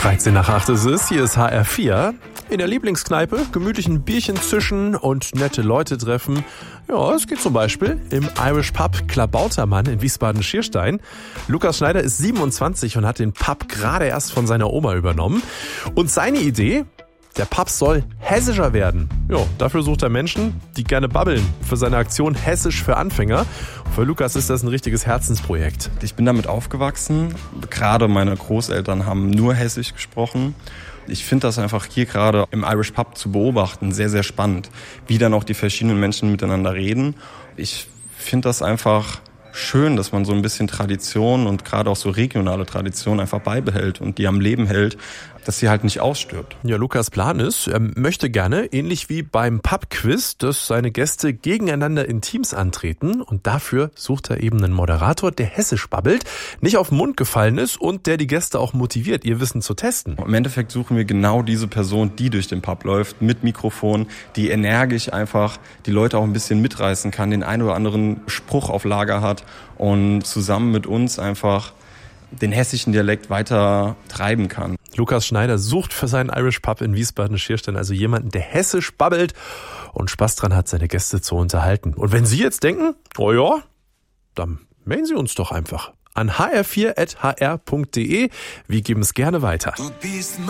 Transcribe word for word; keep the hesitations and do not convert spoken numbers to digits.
dreizehn nach acht ist es, hier ist H R vier. In der Lieblingskneipe gemütlich ein Bierchen zischen und nette Leute treffen. Ja, es geht zum Beispiel im Irish Pub Klabautermann in Wiesbaden-Schierstein. Lukas Schneider ist siebenundzwanzig und hat den Pub gerade erst von seiner Oma übernommen. Und seine Idee? Der Pub soll hessischer werden. Ja, dafür sucht er Menschen, die gerne babbeln. Für seine Aktion Hessisch für Anfänger. Für Lukas ist das ein richtiges Herzensprojekt. Ich bin damit aufgewachsen. Gerade meine Großeltern haben nur Hessisch gesprochen. Ich finde das einfach hier gerade im Irish Pub zu beobachten sehr, sehr spannend, wie dann auch die verschiedenen Menschen miteinander reden. Ich finde das einfach schön, dass man so ein bisschen Tradition und gerade auch so regionale Tradition einfach beibehält und die am Leben hält, dass sie halt nicht ausstirbt. Ja, Lukas Plan ist, er möchte gerne, ähnlich wie beim Pub-Quiz, dass seine Gäste gegeneinander in Teams antreten und dafür sucht er eben einen Moderator, der hessisch babbelt, nicht auf den Mund gefallen ist und der die Gäste auch motiviert, ihr Wissen zu testen. Im Endeffekt suchen wir genau diese Person, die durch den Pub läuft, mit Mikrofon, die energisch einfach die Leute auch ein bisschen mitreißen kann, den einen oder anderen Spruch auf Lager hat und zusammen mit uns einfach den hessischen Dialekt weiter treiben kann. Lukas Schneider sucht für seinen Irish Pub in Wiesbaden-Schierstein also jemanden, der hessisch babbelt und Spaß dran hat, seine Gäste zu unterhalten. Und wenn Sie jetzt denken, oh ja, dann melden Sie uns doch einfach an h r vier at h r punkt d e. Wir geben es gerne weiter.